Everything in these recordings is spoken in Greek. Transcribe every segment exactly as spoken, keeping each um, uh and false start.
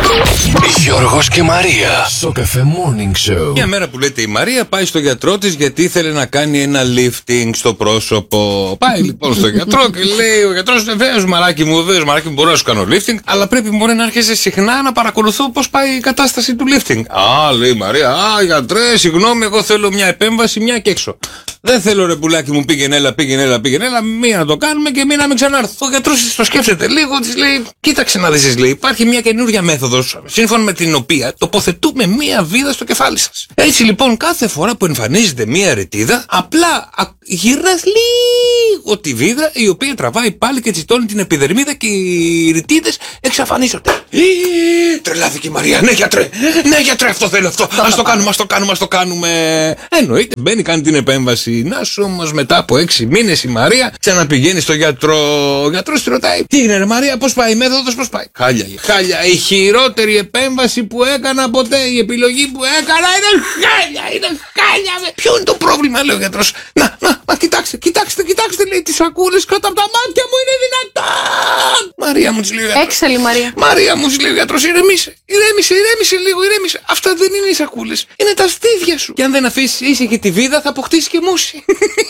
Γιώργος και Μαρία. Σοκαφέ Morning Show. Μια μέρα που λέτε η Μαρία πάει στο γιατρό της γιατί ήθελε να κάνει ένα lifting στο πρόσωπο. Πάει λοιπόν στο γιατρό και λέει ο γιατρός: βεβαίως μαράκι μου, βεβαίως μαράκι μου, μπορώ να σου κάνω lifting, αλλά πρέπει μόνο να έρχεσαι συχνά να παρακολουθώ πώς πάει η κατάσταση του lifting. Α, λέει η Μαρία, α, γιατρέ, συγγνώμη, εγώ θέλω μια επέμβαση, μια και έξω. Δεν θέλω ρε πουλάκι μου, πήγαινε έλα, πήγαινε έλα, πήγαινε έλα, μία να το κάνουμε και μία να μην ξανάρθω. Ο γιατρός της το σκέφτεται λίγο, της λέει: κοίταξε να δεις, λέει, υπάρχει μια καινούργια μέθοδος, σύμφωνα με την οποία τοποθετούμε μία βίδα στο κεφάλι σας. Έτσι λοιπόν, κάθε φορά που εμφανίζεται μία ρητίδα, απλά γυρνάς λίγο τη βίδα, η οποία τραβάει πάλι και τσιτώνει την επιδερμίδα και οι ρητίδες εξαφανίζονται. Τρελάθηκε η Μαρία. Ναι, γιατρέ, ναι, γιατρέ, αυτό θέλω, αυτό. Ας το κάνουμε, ας το κάνουμε, ας το κάνουμε. Εννοείται, μπαίνει, κάνει την επέμβαση. Να σου όμως μετά από έξι μήνες η Μαρία ξαναπηγαίνει στο γιατρό. Ο γιατρός τη ρωτάει: τι είναι, ρε Μαρία, πώς πάει η μέθοδος, πώς πάει? Χάλια, χάλια. Η χειρότερη επέμβαση που έκανα ποτέ. Η επιλογή που έκανα είναι χάλια, είναι χάλια. Ποιο είναι το πρόβλημα, λέει ο γιατρός. Να, να, μα κοιτάξτε, κοιτάξτε, κοιτάξτε, λέει, τις σακούλες κάτω από τα μάτια μου είναι δυνατόν. Μαρία μου, της λέει ο γιατρός. Έξαλλη Μαρία. Μαρία μου, της λέει ο γιατρός, ηρεμήσε, ηρέμησε, ηρέμησε λίγο, ηρέμησε. Αυτά δεν είναι οι σακούλες, είναι τα στήθια σου. Και αν δεν αφήσεις ήσυχη τη βίδα θα αποκτήσει και μουσι.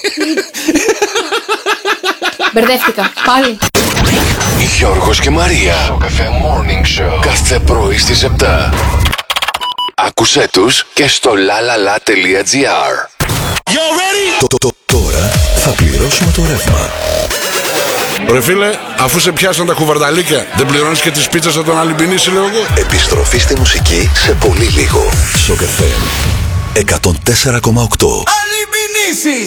Μπερδεύτηκα, πάλι. Γιώργος και Μαρία. Σοκαφέ Morning Show. Κάθε πρωί στις επτά. Άκουσέ τους και στο lalala.gr. Τώρα θα πληρώσουμε το ρεύμα. Ρε φίλε, αφού σε πιάσαν τα κουβαρδαλίκια, δεν πληρώνεις και τις πίτσες από τον Αλυμπινίση, λέω εγώ. Επιστροφή στη μουσική σε πολύ λίγο. Σοκαφέ εκατόν τέσσερα κόμμα οκτώ. Αλυμπινίσεις!